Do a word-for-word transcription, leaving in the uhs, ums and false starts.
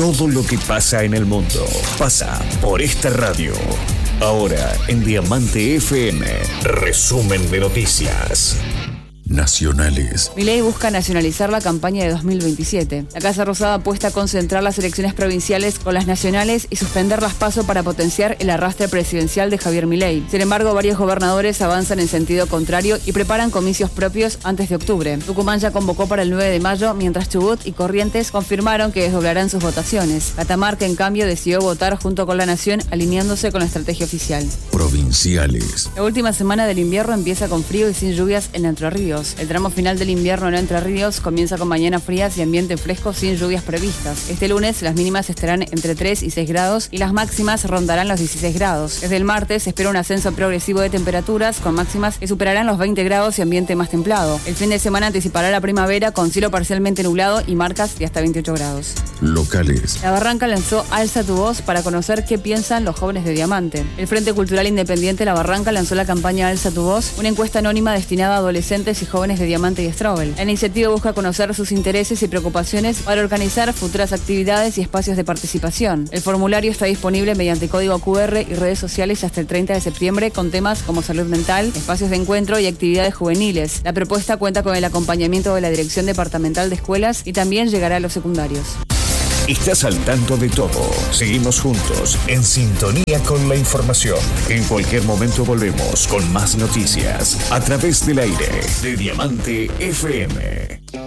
Todo lo que pasa en el mundo pasa por esta radio. Ahora en Diamante F M, resumen de noticias nacionales. Milei busca nacionalizar la campaña de dos mil veintisiete. La Casa Rosada apuesta a concentrar las elecciones provinciales con las nacionales y suspender las PASO para potenciar el arrastre presidencial de Javier Milei. Sin embargo, varios gobernadores avanzan en sentido contrario y preparan comicios propios antes de octubre. Tucumán ya convocó para el nueve de mayo, mientras Chubut y Corrientes confirmaron que desdoblarán sus votaciones. Catamarca, en cambio, decidió votar junto con la Nación, alineándose con la estrategia oficial. Provinciales. La última semana del invierno empieza con frío y sin lluvias en Entre Ríos. El tramo final del invierno en Entre Ríos comienza con mañanas frías y ambiente fresco sin lluvias previstas. Este lunes las mínimas estarán entre tres y seis grados y las máximas rondarán los dieciséis grados. Desde el martes se espera un ascenso progresivo de temperaturas con máximas que superarán los veinte grados y ambiente más templado. El fin de semana anticipará la primavera con cielo parcialmente nublado y marcas de hasta veintiocho grados. Locales. La Barranca lanzó Alza tu voz para conocer qué piensan los jóvenes de Diamante. El Frente Cultural Independiente La Barranca lanzó la campaña Alza tu voz, una encuesta anónima destinada a adolescentes y jóvenes de Diamante y Strobel. La iniciativa busca conocer sus intereses y preocupaciones para organizar futuras actividades y espacios de participación. El formulario está disponible mediante código Q R y redes sociales hasta el treinta de septiembre con temas como salud mental, espacios de encuentro y actividades juveniles. La propuesta cuenta con el acompañamiento de la Dirección Departamental de Escuelas y también llegará a los secundarios. Estás al tanto de todo. Seguimos juntos, en sintonía con la información. En cualquier momento volvemos con más noticias a través del aire de Diamante F M.